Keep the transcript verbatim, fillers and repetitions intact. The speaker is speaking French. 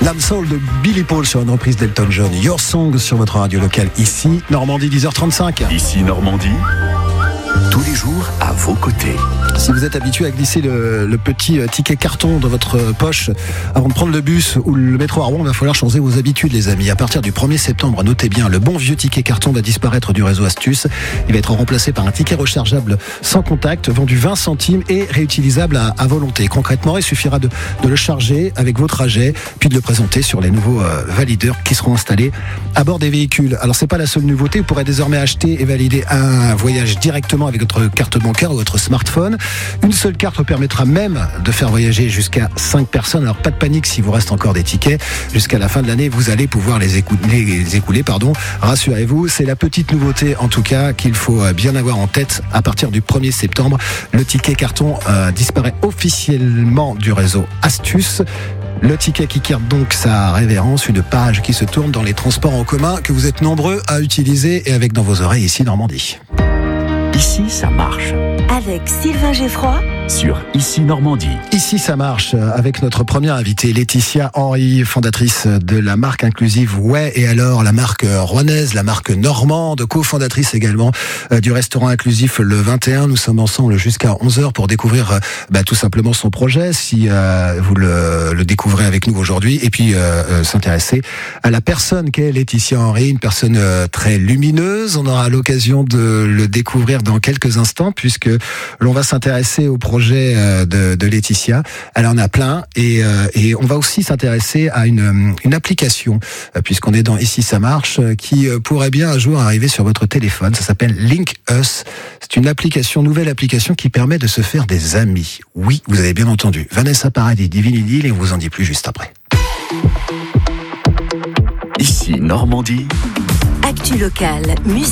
L'âme soul de Billy Paul sur une reprise d'Elton John. Your Song sur votre radio locale. Ici, Normandie, dix heures trente-cinq. Ici, Normandie. Tous les jours, à vos côtés. Si vous êtes habitué à glisser le, le petit ticket carton dans votre poche avant de prendre le bus ou le métro à Rouen, il va falloir changer vos habitudes, les amis. À partir du premier septembre, notez bien, le bon vieux ticket carton va disparaître du réseau Astuce. Il va être remplacé par un ticket rechargeable sans contact, vendu vingt centimes et réutilisable à, à volonté. Concrètement, il suffira de, de le charger avec vos trajets, puis de le présenter sur les nouveaux euh, valideurs qui seront installés à bord des véhicules. Alors, c'est pas la seule nouveauté. Vous pourrez désormais acheter et valider un voyage directement avec votre carte bancaire ou votre smartphone. Une seule carte vous permettra même de faire voyager jusqu'à cinq personnes. Alors pas de panique s'il vous reste encore des tickets. Jusqu'à la fin de l'année, vous allez pouvoir les écouler, les écouler, pardon. Rassurez-vous, c'est la petite nouveauté en tout cas qu'il faut bien avoir en tête. À partir du premier septembre, le ticket carton euh, disparaît officiellement du réseau Astuce. Le ticket qui garde donc sa révérence, une page qui se tourne dans les transports en commun que vous êtes nombreux à utiliser et avec dans vos oreilles ici Normandie. Ici, ça marche. Avec Sylvain Geffroy sur Ici Normandie. Ici ça marche avec notre première invitée Laetitia Henry, fondatrice de la marque inclusive Ouais et alors, la marque rouennaise, la marque normande, cofondatrice également euh, du restaurant inclusif Le vingt et un. Nous sommes ensemble jusqu'à onze heures pour découvrir euh, bah, tout simplement son projet, si euh, vous le, le découvrez avec nous aujourd'hui, et puis euh, euh, s'intéresser à la personne qu'est Laetitia Henry, une personne euh, très lumineuse. On aura l'occasion de le découvrir dans quelques instants puisque l'on va s'intéresser au projet de, de Laetitia. Elle en a plein et, euh, et on va aussi s'intéresser à une, une application puisqu'on est dans Ici ça marche qui pourrait bien un jour arriver sur votre téléphone. Ça s'appelle Link Us. C'est une application, nouvelle application qui permet de se faire des amis. Oui, vous avez bien entendu. Vanessa Paradis, Divine Idylle, et on vous en dit plus juste après. Ici Normandie. Actu locale, musique.